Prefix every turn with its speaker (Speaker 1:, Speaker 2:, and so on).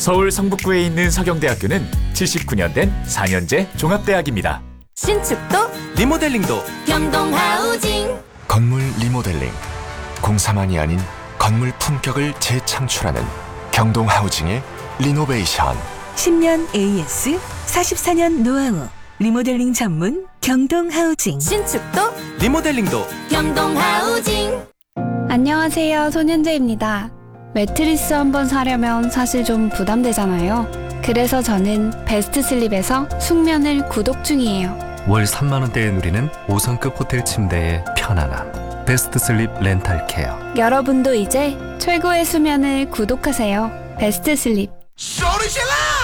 Speaker 1: 서울 성북구에 있는 서경대학교는 79년 된 4년제 종합대학입니다.
Speaker 2: 신축도
Speaker 3: 리모델링도
Speaker 2: 경동하우징.
Speaker 4: 건물 리모델링, 공사만이 아닌 건물 품격을 재창출하는 경동하우징의 리노베이션.
Speaker 5: 10년 AS, 44년 노하우, 리모델링 전문 경동하우징.
Speaker 2: 신축도
Speaker 3: 리모델링도
Speaker 2: 경동하우징.
Speaker 6: 안녕하세요, 손현재입니다. 매트리스 한번 사려면 사실 좀 부담되잖아요. 그래서 저는 베스트 슬립에서 숙면을 구독 중이에요.
Speaker 7: 월 3만 원대에 누리는 5성급 호텔 침대의 편안함. 베스트 슬립 렌탈 케어.
Speaker 6: 여러분도 이제 최고의 수면을 구독하세요. 베스트 슬립.
Speaker 3: 소리 질러!